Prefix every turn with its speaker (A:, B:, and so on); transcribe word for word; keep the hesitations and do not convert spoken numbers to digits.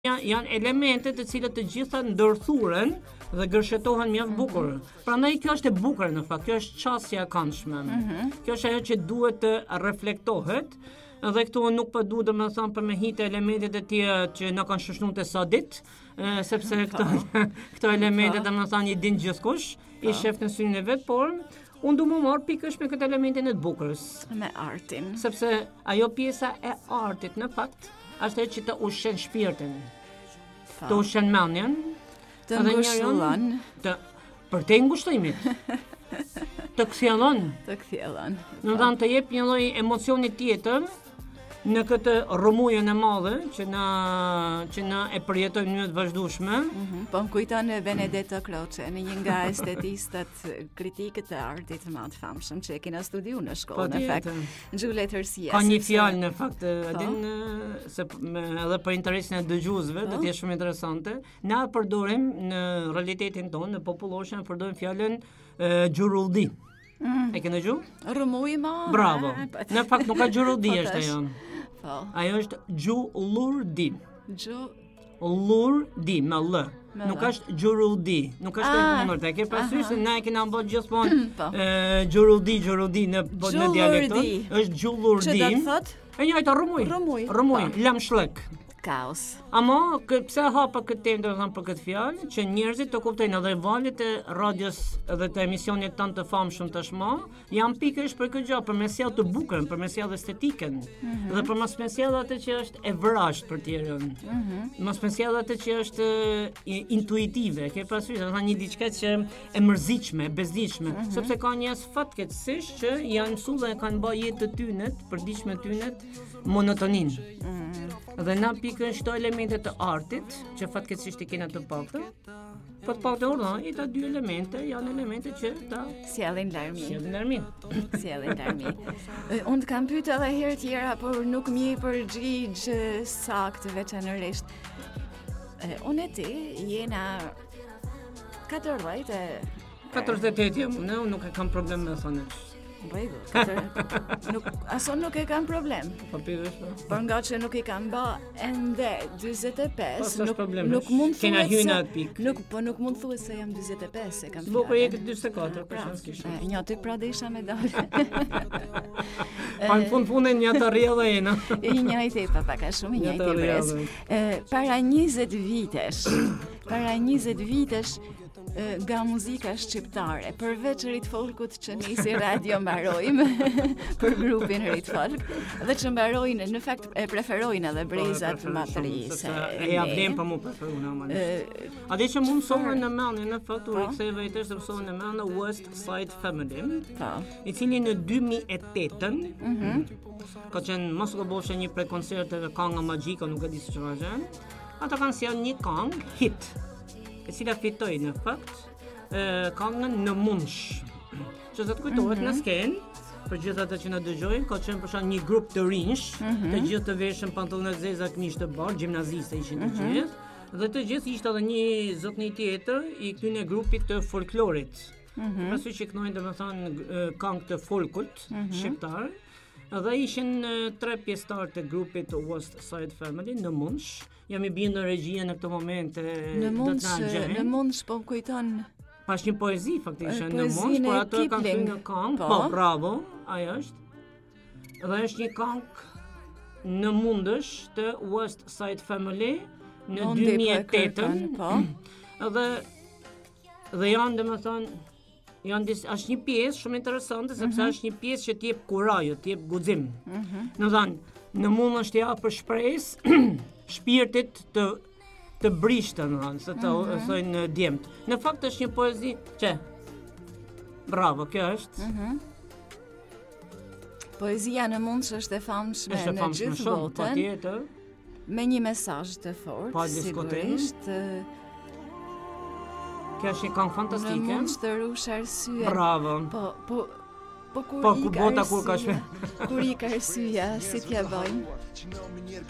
A: janë, janë elemente të cilët të gjitha ndërthuren dhe gërshetohen mjaft bukur. Prandaj kjo është e bukur në fakt, kjo është çësia e këndshme.
B: Mhm.
A: Kjo është ajo që duhet të reflektohet. Dhe këtu nuk po du domethënë për me hitë elementet e tjera që na kanë shoshnuar te sa ditë, eh, sepse këto këto elemente domethënë i din gjithkush, i shef në syrin e vet, por unë du më marr pikësh me këtë elementin e të bukurës.
B: Me artin.
A: Sepse ajo pjesa e artit në fakt është ajo që të ushqen shpirtin, të ushqen mendjen,
B: Të
A: edhe
B: ngushëllon,
A: njeriun të për te ngushëllimit. Të kthjellon,
B: të kthjellon.
A: do të thënë të jep një lloj emocioni tjetër në këtë rrëmujën e madhe që na që na e përjetojmë në mënyrë të vazhdueshme.
B: Mhm. Po më kujton Benedetto Croce, në një nga estetistat kritikët e artit më të famshëm që e kena studiu në shkollë, në fakt. Gjuhë letërsia.
A: Ka një
B: sepse-
A: fjalë në fakt, e din e, se p- me, edhe për interesin e dëgjuesve, do të jetë shumë interesante. Na përdorim në realitetin tonë, në populloshën e përdorim fjalën e, gjurulldi.
B: Mm.
A: E ke dëgju?
B: Rrëmuj më.
A: Bravo.
B: Po,
A: Në fakt nuk ka gjurulldi
B: Po,
A: është
B: tash.
A: ajo.
B: Po.
A: Ajo është gjullurdi.
B: Gju
A: Lurdi me l.
B: Me
A: Nuk
B: L.
A: është gjuruldi, nuk është e
B: Ah,
A: numërt. E ke parasysh se na e kena bërë gjithmonë
B: Po.
A: ë gjuruldi, gjuruldi në po, në dialekt.
B: Gjullurdi.
A: Është gjullurdi.
B: Që do të thot?
A: E njëjta rrëmuj.
B: Rrëmuj,
A: Rrëmuj,
B: po.
A: lamshlek.
B: Kaos.
A: Ama kë, pse hapa këtë temë domethënë për këtë fjalë, që njerëzit të kuptojnë edhe valët e radios edhe të emisionit tanë të famshëm tashmë, janë pikërisht për këtë gjë, për me sjellë të bukurën, për me sjellë estetikën, dhe për mos me sjellë atë që është e vrasht për tjerën. Mos me sjellë atë që është e, intuitive, ke parasysh, domethënë një diçka që e mërzitshme, e bezdishme, sepse ka njerëz fatkeqësisht që janë mësuar dhe kanë bërë jetë të tynet, përditshme tynet, monotonin. Dhe na pikërisht këto elemente të artit, që fatkeqësisht i kena të paktën, po të paktën urna, i ta dy elemente janë elemente që ta
B: Sjellin larmi.
A: sjellin armin.
B: Sjellin larmi. E, Unë të kam pyetur edhe herë tjera, por nuk më jep përgjigj e, saktë veçanërisht. E, Unë e ti jena katërdhjetë e
A: katërdhjetë e tetë jam, unë nuk e kam problem me thonë.
B: Bëjgu, katër, nuk, aso nuk e kam problem,
A: Po pyetësh po.
B: por nga që nuk i kam bë ende dyzet e pesë,
A: Po, s'është
B: nuk,
A: problem,
B: nuk mund
A: kena
B: thuhet
A: hyrë
B: se-
A: në atë pikë.
B: Nuk, po nuk mund thuhet se jam dyzet e pesë, e kam
A: Bukur
B: fjalën.
A: jeti dyzet e katër për shkak të
B: E, Një ty pra desha me dalë.
A: Pa në fund fundin një të rrjedha jena.
B: I njëjti, pa pak a shumë i
A: Një të
B: njëjti brez.
A: rrjedhë.
B: E, Para njëzet vitesh, para njëzet vitesh, e, nga muzika shqiptare, përveç Rit Folkut që nisi radio mbarojmë për grupin Rit Folk, dhe që mbarojnë, në fakt e preferojnë edhe brezat më të ri se
A: E ja vlen për mua preferuar normalisht. A dhe që mund mësohen në mendje në fakt u riktheve i tërë mësohen në mendje West Side Family,
B: Po.
A: i cili në dy mijë e tetë ka qenë mos gaboshe një prej koncerteve Kanga Magjika, nuk e di se çfarë është. Ata kanë sjellë një këngë hit, e cila fitoi në fakt e, këngën Në Munsh, që do të kujtohet në skenë. Për gjithë ata që na dëgjojnë, ka qenë për shkak një grup të rinj, të gjithë të veshën pantallona të zeza, këmishë të bardhë, gjimnazistë ishin të gjithë. Dhe të gjithë ishte edhe një zotni tjetër i këtyre grupit të folklorit. Pasi që kënojnë domethënë e, këngë të folkut shqiptar. Dhe ishin e, tre pjesëtar të grupit West Side Family në Munsh. Jam i bindur regjia në këtë moment e,
B: Në
A: do
B: mund
A: të na gjejnë.
B: në mund po më kujton
A: Pash një poezi faktikisht
B: E,
A: në
B: poezinë
A: Munsh, por
B: e
A: ato e kanë
B: Kipling.
A: thënë në këngë.
B: Po.
A: Po, bravo, ajo është. Dhe është një këngë në mundësh të West Side Family në
B: Mundi
A: dy mijë e
B: po e
A: tetë.
B: kërkon, po.
A: Dhe dhe janë domethënë janë dis, është një pjesë shumë interesante sepse është një pjesë që t'jep kurajë, t'jep guxim. Në thënë, në mund është ja për shpresë shpirtit të të brishtë, në thënë, se të thojnë djemt. Në fakt është një poezi që bravo, kjo është.
B: Poezia në mund që është e famshme
A: Është e
B: në
A: famshme
B: gjithë
A: shumë,
B: botën,
A: patjetër.
B: me një mesazh të fortë,
A: Pa diskutim.
B: sigurisht. e,
A: Kjo është një këngë
B: Në
A: fantastike.
B: mund të rush arsye.
A: Bravo.
B: Po, po, po kur
A: Po,
B: ik
A: ku bota kur ka
B: arsyeja, kur ik arsyeja, si t'ja bëjmë?